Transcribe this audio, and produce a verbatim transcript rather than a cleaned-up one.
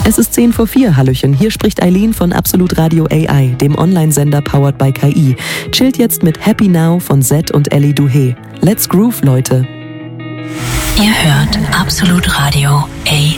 Es ist zehn vor vier, Hallöchen. Hier spricht Eileen von Absolut Radio A I, dem Online-Sender powered by K I. Chillt jetzt mit Happy Now von Zed und Ellie Duhé. Let's groove, Leute. Ihr hört Absolut Radio A I.